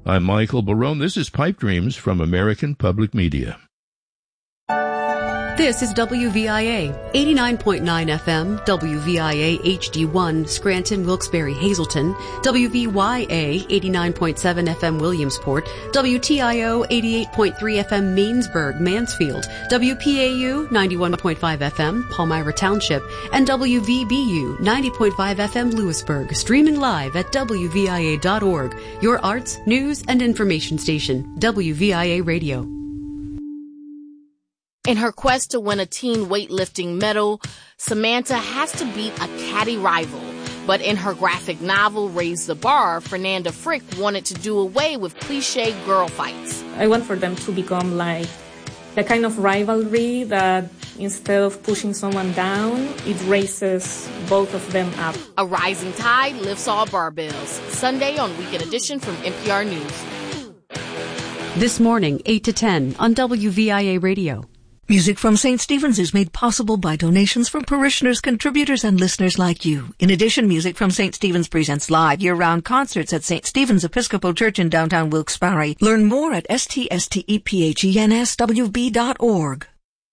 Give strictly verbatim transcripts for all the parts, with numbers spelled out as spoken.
I'm Michael Barone. This is Pipe Dreams from American Public Media. This is W V I A, eighty-nine point nine F M, W V I A H D one, Scranton, Wilkes-Barre, Hazleton, W V Y A, eighty-nine point seven F M, Williamsport, W T I O, eighty-eight point three F M, Mainsburg, Mansfield, W P A U, ninety-one point five F M, Palmyra Township, and W V B U, ninety point five F M, Lewisburg, streaming live at W V I A dot org, your arts, news, and information station, W V I A Radio. In her quest to win a teen weightlifting medal, Samantha has to beat a catty rival. But in her graphic novel, Raise the Bar, Fernanda Frick wanted to do away with cliché girl fights. I want for them to become like the kind of rivalry that instead of pushing someone down, it raises both of them up. A rising tide lifts all barbells. Sunday on Weekend Edition from N P R News. This morning, eight to ten on W V I A Radio. Music from Saint Stephen's is made possible by donations from parishioners, contributors, and listeners like you. In addition, Music from Saint Stephen's presents live year-round concerts at Saint Stephen's Episcopal Church in downtown Wilkes-Barre. Learn more at S T S T E P H E N S W B dot org.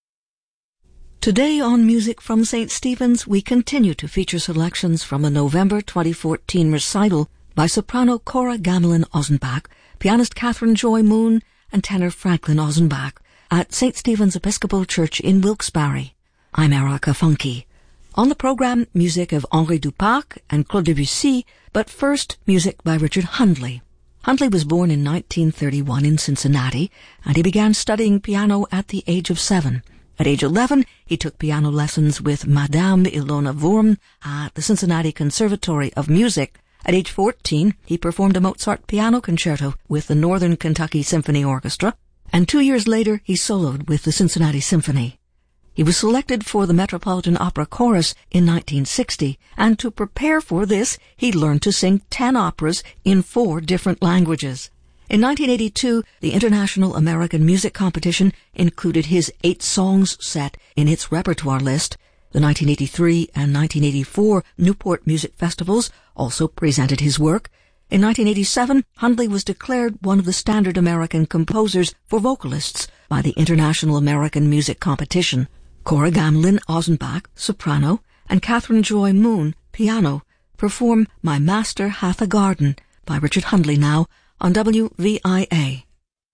Today on Music from Saint Stephen's, we continue to feature selections from a November twenty fourteen recital by soprano Cora Gamelin Ozenbach, pianist Catherine Joy Moon, and tenor Franklin Ozenbach at Saint Stephen's Episcopal Church in Wilkes-Barre. I'm Erica Funke. On the program, music of Henri Duparc and Claude Debussy, but first, music by Richard Hundley. Hundley was born in nineteen thirty-one in Cincinnati, and he began studying piano at the age of seven. At age eleven, he took piano lessons with Madame Ilona Wurm at the Cincinnati Conservatory of Music. At age fourteen, he performed a Mozart piano concerto with the Northern Kentucky Symphony Orchestra, and two years later he soloed with the Cincinnati Symphony. He was selected for the Metropolitan Opera Chorus in nineteen sixty, and to prepare for this, he learned to sing ten operas in four different languages. In nineteen eighty-two, the International American Music Competition included his eight songs set in its repertoire list. The nineteen eighty-three and nineteen eighty-four Newport Music Festivals also presented his work. In nineteen eighty-seven, Hundley was declared one of the standard American composers for vocalists by the International American Music Competition. Cora Gamelin Ozenbach, soprano, and Catherine Joy Moon, piano, perform My Master Hath a Garden by Richard Hundley now on W V I A.